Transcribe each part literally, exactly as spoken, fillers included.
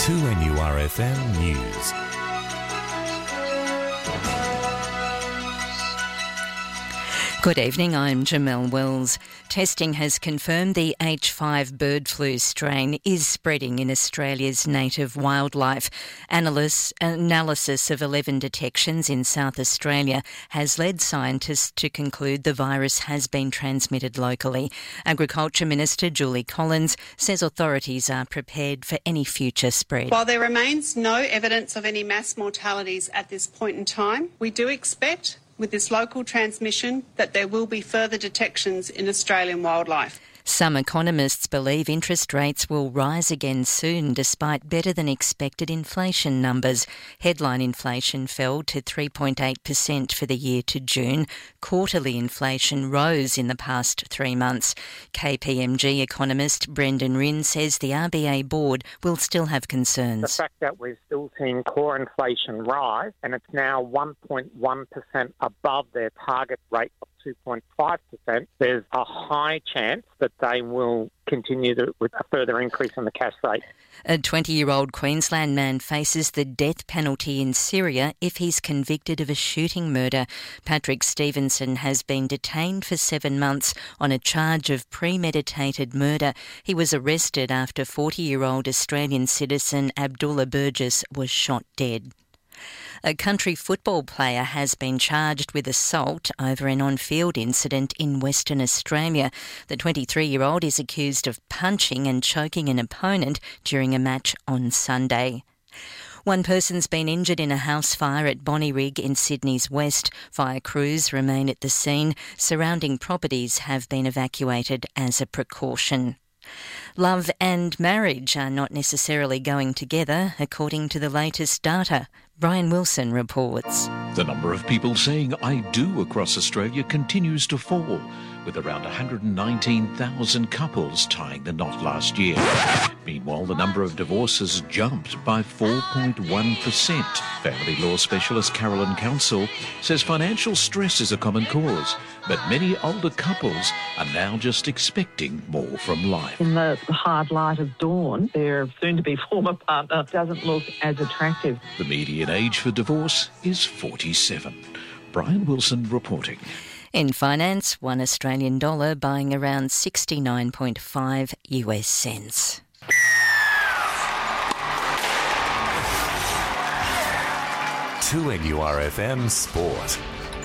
two N U R F M News. Good evening, I'm Jamelle Wells. Testing has confirmed the H five bird flu strain is spreading in Australia's native wildlife. Analysts, analysis of eleven detections in South Australia has led scientists to conclude the virus has been transmitted locally. Agriculture Minister Julie Collins says authorities are prepared for any future spread. While there remains no evidence of any mass mortalities at this point in time, we do expect with this local transmission that there will be further detections in Australian wildlife. Some economists believe interest rates will rise again soon despite better than expected inflation numbers. Headline inflation fell to three point eight percent for the year to June. Quarterly inflation rose in the past three months. K P M G economist Brendan Rinn says the R B A board will still have concerns. The fact that we're still seeing core inflation rise and it's now one point one percent above their target rate of two point five percent, there's a high chance that they will continue to, with a further increase in the cash rate. A twenty-year-old Queensland man faces the death penalty in Syria if he's convicted of a shooting murder. Patrick Stevenson has been detained for seven months on a charge of premeditated murder. He was arrested after forty-year-old Australian citizen Abdullah Burgess was shot dead. A country football player has been charged with assault over an on-field incident in Western Australia. The twenty-three-year-old is accused of punching and choking an opponent during a match on Sunday. One person's been injured in a house fire at Bonnyrigg in Sydney's west. Fire crews remain at the scene. Surrounding properties have been evacuated as a precaution. Love and marriage are not necessarily going together, according to the latest data. Brian Wilson reports. The number of people saying I do across Australia continues to fall, with around one hundred nineteen thousand couples tying the knot last year. Meanwhile, the number of divorces jumped by four point one percent. Family law specialist Carolyn Council says financial stress is a common cause, but many older couples are now just expecting more from life. In the hard light of dawn, their soon-to-be former partner doesn't look as attractive. The median age for divorce is forty-seven. Brian Wilson reporting. In finance, one Australian dollar buying around sixty-nine point five U S cents. two N U R F M Sport.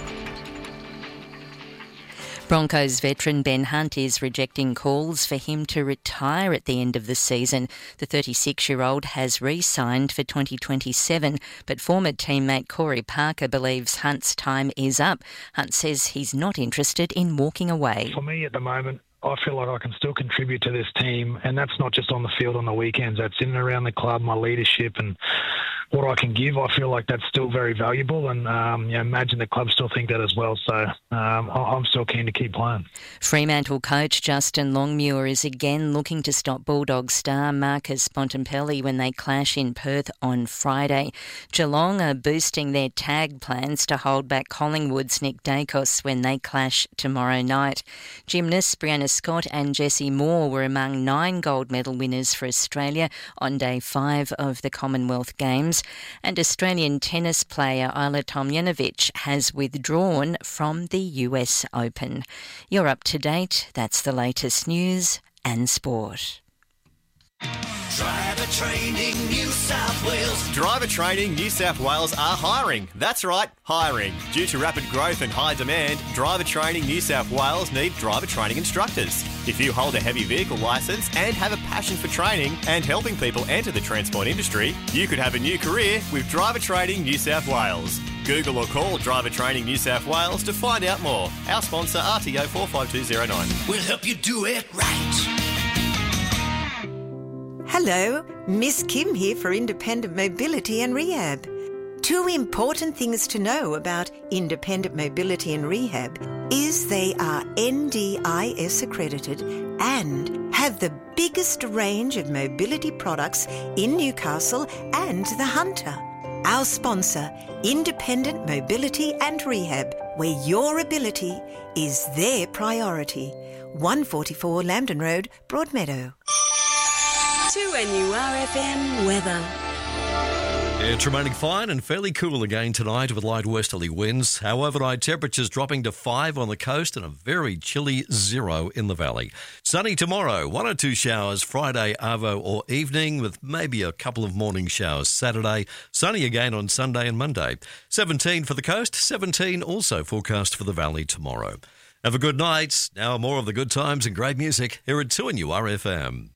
Broncos veteran Ben Hunt is rejecting calls for him to retire at the end of the season. The thirty-six-year-old has re-signed for twenty twenty-seven, but former teammate Corey Parker believes Hunt's time is up. Hunt says he's not interested in walking away. For me at the moment, I feel like I can still contribute to this team, and that's not just on the field on the weekends. That's in and around the club, my leadership and what I can give. I feel like that's still very valuable, and um, you know, imagine the club still think that as well. So um, I'm still keen to keep playing. Fremantle coach Justin Longmuir is again looking to stop Bulldogs star Marcus Bontempelli when they clash in Perth on Friday. Geelong are boosting their tag plans to hold back Collingwood's Nick Dacos when they clash tomorrow night. Gymnasts Brianna Scott and Jessie Moore were among nine gold medal winners for Australia on day five of the Commonwealth Games. And Australian tennis player Ajla Tomljanovic has withdrawn from the U S Open. You're up to date. That's the latest news and sport. Driver Training New South Wales. Driver Training New South Wales are hiring. That's right, hiring. Due to rapid growth and high demand, Driver Training New South Wales need driver training instructors. If you hold a heavy vehicle licence and have a passion for training and helping people enter the transport industry, you could have a new career with Driver Training New South Wales. Google or call Driver Training New South Wales to find out more. Our sponsor, R T O four five two zero nine. We'll help you do it right. Hello, Miss Kim here for Independent Mobility and Rehab. Two important things to know about Independent Mobility and Rehab is they are N D I S accredited and have the biggest range of mobility products in Newcastle and the Hunter. Our sponsor, Independent Mobility and Rehab, where your ability is their priority. one forty-four Lambton Road, Broadmeadow. two N U R F M weather. It's remaining fine and fairly cool again tonight with light westerly winds. Our overnight temperatures dropping to five on the coast and a very chilly zero in the valley. Sunny tomorrow, one or two showers Friday, arvo or evening with maybe a couple of morning showers Saturday. Sunny again on Sunday and Monday. seventeen for the coast, seventeen also forecast for the valley tomorrow. Have a good night. Now more of the good times and great music here at two N U R F M.